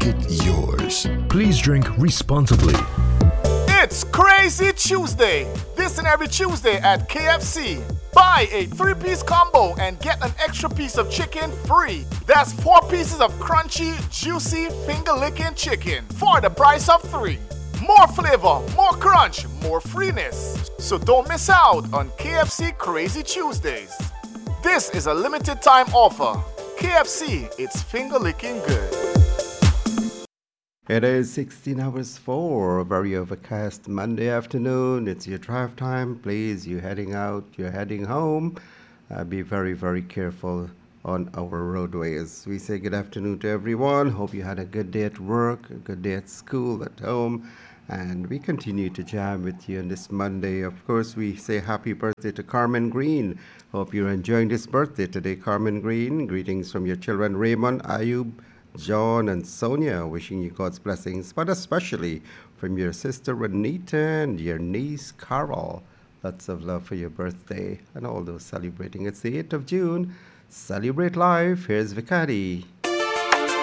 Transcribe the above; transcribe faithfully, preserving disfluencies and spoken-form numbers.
it yours. Please drink responsibly. It's Crazy Tuesday. This and every Tuesday at K F C. Buy a three-piece combo and get an extra piece of chicken free. That's four pieces of crunchy, juicy, finger-licking chicken for the price of three. More flavor, more crunch, more freeness. So don't miss out on K F C Crazy Tuesdays. This is a limited time offer. K F C, it's finger-licking good. It is sixteen hours four, a very overcast Monday afternoon. It's your drive time. Please, you're heading out, you're heading home. Uh, be very, very careful on our roadways. We say good afternoon to everyone. Hope you had a good day at work, a good day at school, at home. And we continue to jam with you on this Monday. Of course, we say happy birthday to Carmen Green. Hope you're enjoying this birthday today, Carmen Green. Greetings from your children, Raymond, Ayub, John, and Sonia. Wishing you God's blessings, but especially from your sister Renita and your niece Carol. Lots of love for your birthday and all those celebrating. It's the eighth of June. Celebrate life. Here's Vicari.